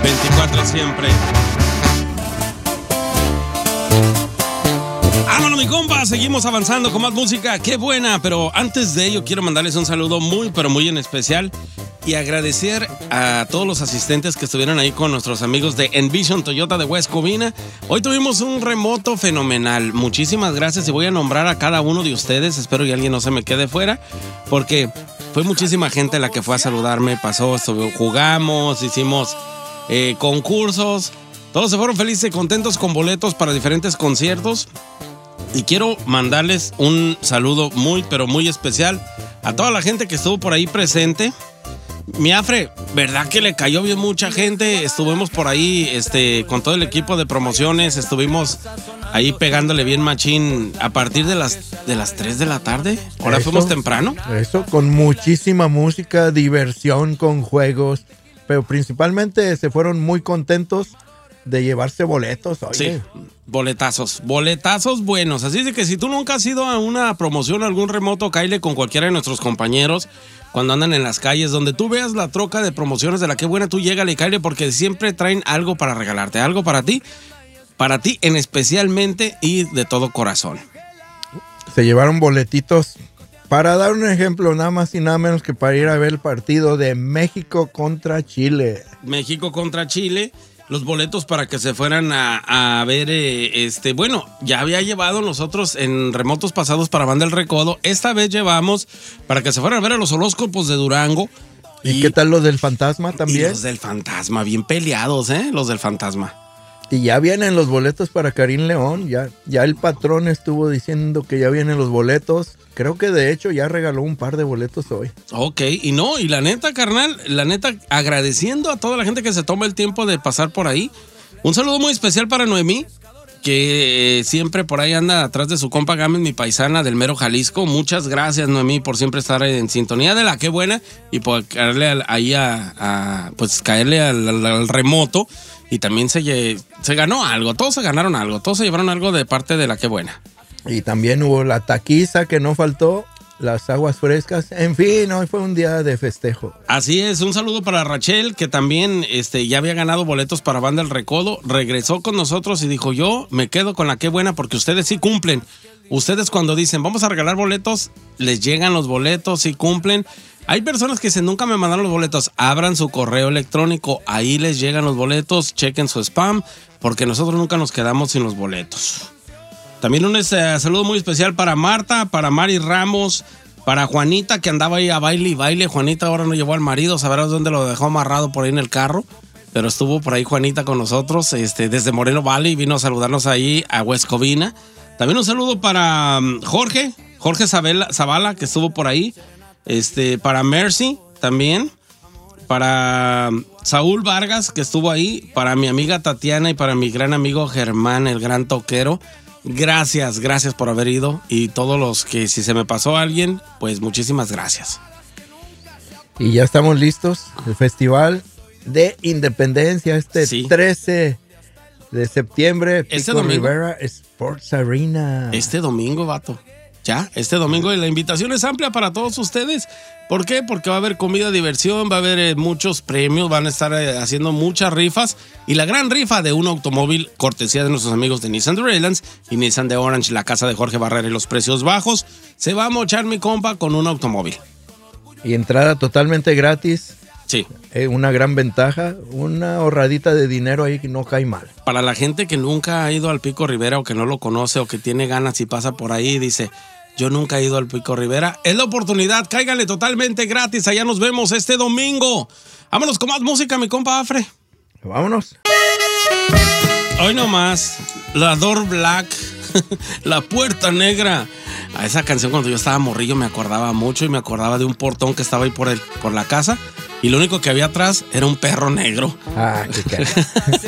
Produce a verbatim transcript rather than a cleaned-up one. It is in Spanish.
veinticuatro siempre. Vámonos, mi compa, seguimos avanzando con más música, qué buena, pero antes de ello quiero mandarles un saludo muy, pero muy en especial y agradecer a todos los asistentes que estuvieron ahí con nuestros amigos de Envision Toyota de West Covina. Hoy tuvimos un remoto fenomenal, muchísimas gracias y voy a nombrar a cada uno de ustedes, espero que alguien no se me quede fuera, porque fue muchísima gente la que fue a saludarme, pasó, estuvo, jugamos, hicimos eh, concursos, todos se fueron felices y contentos con boletos para diferentes conciertos. Y quiero mandarles un saludo muy, pero muy especial a toda la gente que estuvo por ahí presente. Mi Afre, ¿verdad que le cayó bien mucha gente? Estuvimos por ahí este, con todo el equipo de promociones, estuvimos ahí pegándole bien machín a partir de las, de las tres de la tarde. Ahora eso, fuimos temprano. Eso, con muchísima música, diversión, con juegos, pero principalmente se fueron muy contentos de llevarse boletos, oye. Sí, boletazos, boletazos buenos. Así de que si tú nunca has ido a una promoción o algún remoto, cáile con cualquiera de nuestros compañeros cuando andan en las calles, donde tú veas la troca de promociones de la que buena, tú llégale y cáile porque siempre traen algo para regalarte, algo para ti, para ti en especialmente y de todo corazón. Se llevaron boletitos, para dar un ejemplo, nada más y nada menos que para ir a ver el partido de México contra Chile. México contra Chile. Los boletos para que se fueran a, a ver, eh, este, bueno, ya había llevado nosotros en remotos pasados para Banda El Recodo. Esta vez llevamos para que se fueran a ver a los horóscopos de Durango. ¿Y, ¿Y qué tal los del Fantasma también? Y los del Fantasma, bien peleados, ¿eh? Los del Fantasma. Y ya vienen los boletos para Karim León. Ya, ya el patrón estuvo diciendo que ya vienen los boletos. Creo que de hecho ya regaló un par de boletos hoy. Ok, y no, y la neta, carnal, la neta, agradeciendo a toda la gente que se toma el tiempo de pasar por ahí. Un saludo muy especial para Noemí, que eh, siempre por ahí anda atrás de su compa Gámez, mi paisana del mero Jalisco. Muchas gracias, Noemí, por siempre estar en sintonía de la que buena y por caerle al, ahí a, a, pues caerle al, al, al remoto. Y también se, se ganó algo, todos se ganaron algo, todos se llevaron algo de parte de la que buena. Y también hubo la taquiza que no faltó, las aguas frescas, en fin, hoy fue un día de festejo. Así es, un saludo para Rachel, que también este, ya había ganado boletos para Banda El Recodo, regresó con nosotros y dijo, yo me quedo con la que buena porque ustedes sí cumplen. Ustedes cuando dicen, vamos a regalar boletos, les llegan los boletos, sí cumplen. Hay personas que dicen, nunca me mandaron los boletos, abran su correo electrónico, ahí les llegan los boletos, chequen su spam, porque nosotros nunca nos quedamos sin los boletos. También un este, saludo muy especial para Marta, para Mari Ramos, para Juanita, que andaba ahí a baile y baile. Juanita ahora no llevó al marido, sabrás dónde lo dejó amarrado por ahí en el carro, pero estuvo por ahí Juanita con nosotros, este, desde Moreno Valley, vino a saludarnos ahí a West Covina. También un saludo para Jorge, Jorge Zabala, Zabala, que estuvo por ahí, este, para Mercy también, para Saúl Vargas, que estuvo ahí, para mi amiga Tatiana y para mi gran amigo Germán, el gran toquero. Gracias, gracias por haber ido y todos los que si se me pasó a alguien, pues muchísimas gracias. Y ya estamos listos, el Festival de Independencia este sí. trece de septiembre, este Pico domingo Rivera Sports Arena. Este domingo, vato. Ya, este domingo y la invitación es amplia para todos ustedes. ¿Por qué? Porque va a haber comida, diversión, va a haber eh, muchos premios, van a estar eh, haciendo muchas rifas y la gran rifa de un automóvil cortesía de nuestros amigos de Nissan Duralands y Nissan de Orange, la casa de Jorge Barrera y los precios bajos. Se va a mochar mi compa con un automóvil. Y entrada totalmente gratis. Sí. Eh, una gran ventaja, una ahorradita de dinero ahí que no cae mal. Para la gente que nunca ha ido al Pico Rivera o que no lo conoce o que tiene ganas y pasa por ahí y dice... Yo nunca he ido al Pico Rivera. Es la oportunidad. Cáigale totalmente gratis. Allá nos vemos este domingo. Vámonos con más música, mi compa Afre. Vámonos. Hoy nomás. La Door Black. La Puerta Negra. A esa canción cuando yo estaba morrillo me acordaba mucho y me acordaba de un portón que estaba ahí por, el, por la casa. Y lo único que había atrás era un perro negro. Ah, qué cara.